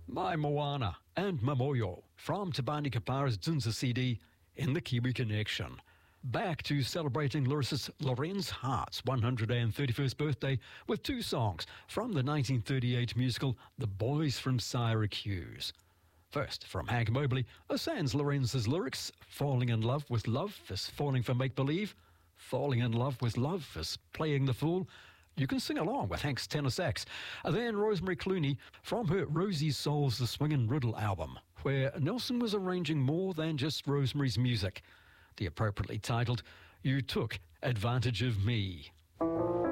Mai Moana and Mamoyo from Tabani Kapara's Dunza CD in the Kiwi Connection. Back to celebrating lyricist Lorenz Hart's 131st birthday with two songs from the 1938 musical The Boys from Syracuse. First, from Hank Mobley, sans Lorenz's lyrics, falling in love with love is falling for make-believe, falling in love with love is playing the fool. You can sing along with Hank's tenor sax. Then Rosemary Clooney from her Rosie Solves the Swingin' Riddle album, where Nelson was arranging more than just Rosemary's music. The appropriately titled You Took Advantage of Me.